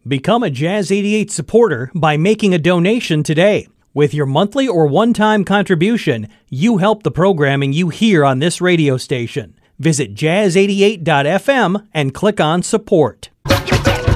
Become a Jazz 88 supporter by making a donation today. With your monthly or one-time contribution, you help the programming you hear on this radio station. Visit jazz88.fm and click on Support.